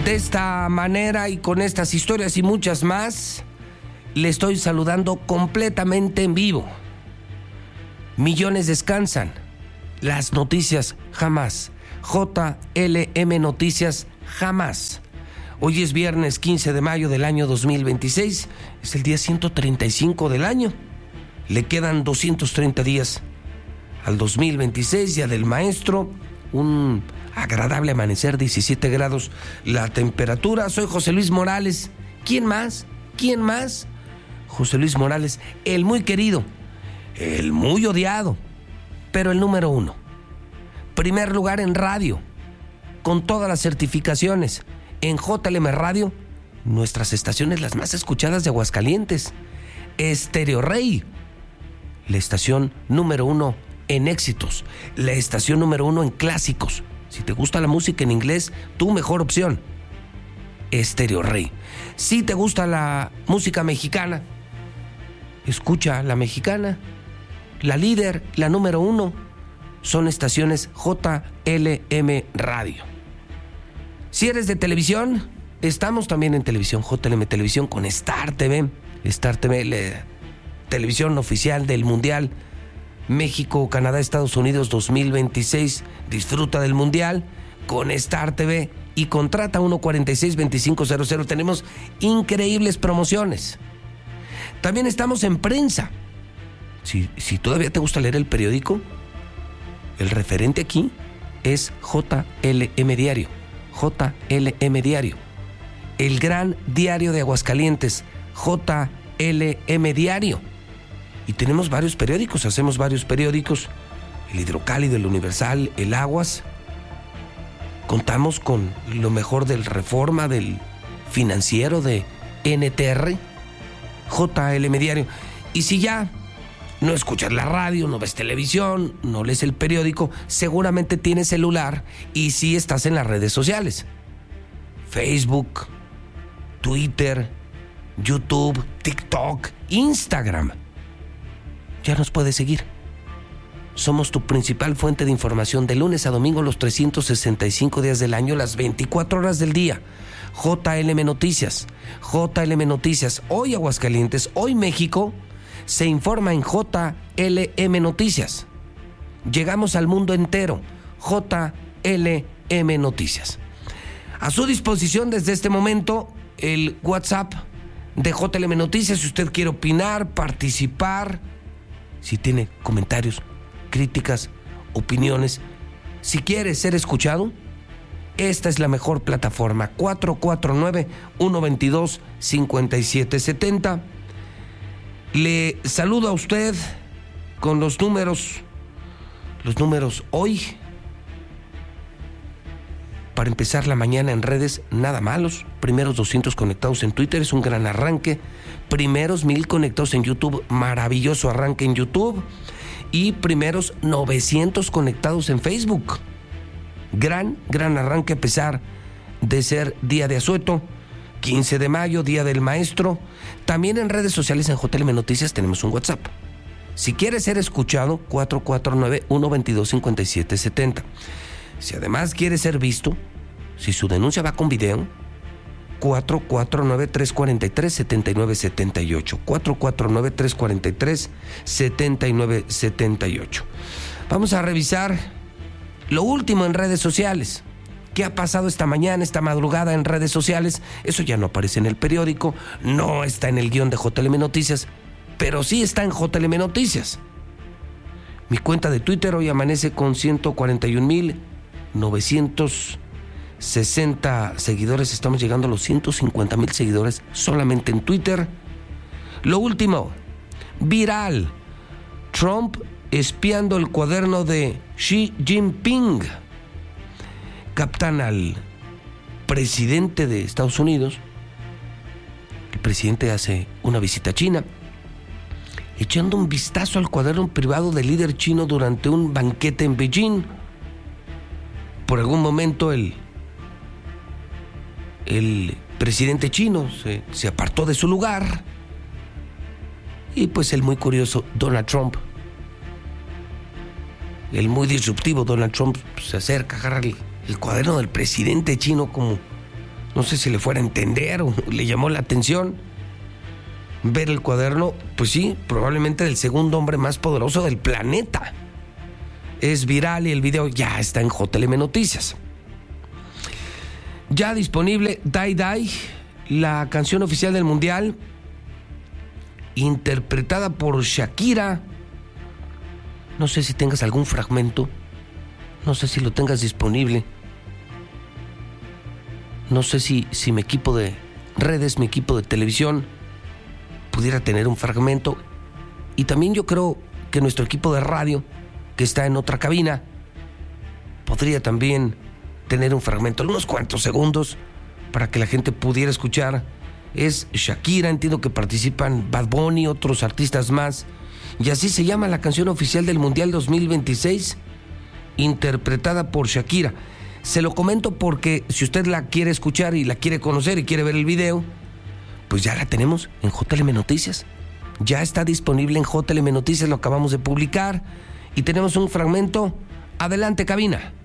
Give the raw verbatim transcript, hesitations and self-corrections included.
De esta manera y con estas historias y muchas más, le estoy saludando completamente en vivo. Millones descansan, las noticias jamás. J L M Noticias jamás. Hoy es viernes quince de mayo del año dos mil veintiséis, es el día ciento treinta y cinco del año. Le quedan doscientos treinta días al dos mil veintiséis, día del maestro, un agradable amanecer, diecisiete grados la temperatura. Soy José Luis Morales. ¿Quién más? ¿Quién más? José Luis Morales, el muy querido, el muy odiado, pero el número uno. Primer lugar en radio, con todas las certificaciones. En J L M Radio, nuestras estaciones las más escuchadas de Aguascalientes. Estéreo Rey, la estación número uno en éxitos, la estación número uno en clásicos. Si te gusta la música en inglés, tu mejor opción, Estéreo Rey. Si te gusta la música mexicana, escucha la mexicana. La líder, la número uno, son estaciones J L M Radio. Si eres de televisión, estamos también en televisión, J L M Televisión con Star T V. Star T V, la televisión oficial del Mundial México, Canadá, Estados Unidos dos mil veintiséis. Disfruta del Mundial con Star T V y contrata uno cuarenta y seis veinticinco cero cero. Tenemos increíbles promociones. También estamos en prensa. Si, si todavía te gusta leer el periódico, el referente aquí es J L M Diario. J L M Diario. El gran diario de Aguascalientes, J L M Diario. Y tenemos varios periódicos, hacemos varios periódicos. El Hidrocálido, el Universal, el Aguas. Contamos con lo mejor del Reforma, del Financiero, de N T R, J L M Diario. Y si ya no escuchas la radio, no ves televisión, no lees el periódico, seguramente tienes celular y sí estás en las redes sociales. Facebook, Twitter, YouTube, TikTok, Instagram. Ya nos puedes seguir. Somos tu principal fuente de información de lunes a domingo, los trescientos sesenta y cinco días del año, las veinticuatro horas del día. J L M Noticias. J L M Noticias. Hoy Aguascalientes, hoy México, se informa en J L M Noticias. Llegamos al mundo entero. J L M Noticias. A su disposición desde este momento el WhatsApp de J L M Noticias. Si usted quiere opinar, participar, si tiene comentarios, críticas, opiniones, si quiere ser escuchado, esta es la mejor plataforma. Cuatro cuatro nueve, uno dos dos, cinco siete siete cero. Le saludo a usted con los números, los números hoy. Para empezar la mañana en redes, nada malos. Primeros doscientos conectados en Twitter, es un gran arranque. Primeros mil conectados en YouTube, maravilloso arranque en YouTube. Y primeros novecientos conectados en Facebook. Gran, gran arranque a pesar de ser día de asueto. quince de mayo, día del maestro. También en redes sociales en J L M Noticias tenemos un WhatsApp. Si quiere ser escuchado, cuatro cuatro nueve, uno dos dos, cinco siete siete cero. Si además quiere ser visto, si su denuncia va con video, cuatro cuatro nueve, tres cuatro tres, siete nueve siete ocho. cuatro cuatro nueve, tres cuatro tres, siete nueve siete ocho. Vamos a revisar lo último en redes sociales. ¿Qué ha pasado esta mañana, esta madrugada en redes sociales? Eso ya no aparece en el periódico, no está en el guión de J L M Noticias, pero sí está en J L M Noticias. Mi cuenta de Twitter hoy amanece con ciento cuarenta y un mil novecientos sesenta seguidores. Estamos llegando a los ciento cincuenta mil seguidores solamente en Twitter. Lo último, viral. Trump espiando el cuaderno de Xi Jinping. Captan al presidente de Estados Unidos. El presidente hace una visita a China, echando un vistazo al cuaderno privado del líder chino durante un banquete en Beijing. Por algún momento el, el presidente chino se, se apartó de su lugar y pues el muy curioso Donald Trump, el muy disruptivo Donald Trump, se acerca a agarrar el, el cuaderno del presidente chino como No sé si le fuera a entender o le llamó la atención ver el cuaderno, pues sí, probablemente del segundo hombre más poderoso del planeta. Es viral y el video ya está en J L M Noticias. Ya disponible Die Die, la canción oficial del Mundial, interpretada por Shakira. No sé si tengas algún fragmento, no sé si lo tengas disponible. No sé si, si mi equipo de redes, mi equipo de televisión pudiera tener un fragmento. Y también yo creo que nuestro equipo de radio, que está en otra cabina, podría también tener un fragmento, unos cuantos segundos, para que la gente pudiera escuchar. Es Shakira, entiendo que participan Bad Bunny, otros artistas más, y así se llama la canción oficial del Mundial dos mil veintiséis, interpretada por Shakira. Se lo comento porque si usted la quiere escuchar y la quiere conocer y quiere ver el video, pues ya la tenemos en J L M Noticias. Ya está disponible en J L M Noticias, lo acabamos de publicar y tenemos un fragmento. Adelante, cabina.